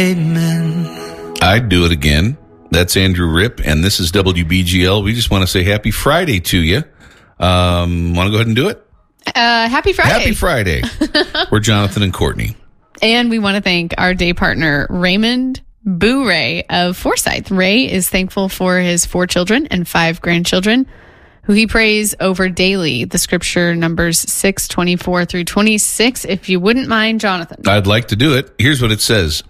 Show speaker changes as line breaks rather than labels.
Amen.
I'd do it again. That's Andrew Ripp, and this is WBGL. We just want to say happy Friday to you. Want to go ahead and do it?
Happy Friday.
Happy Friday. We're Jonathan and Courtney.
And we want to thank our day partner, Raymond Boo Ray of Forsyth. Ray is thankful for his 4 children and 5 grandchildren, who he prays over daily. The scripture numbers 6:24 through 26. If you wouldn't mind, Jonathan.
I'd like to do it. Here's what it says.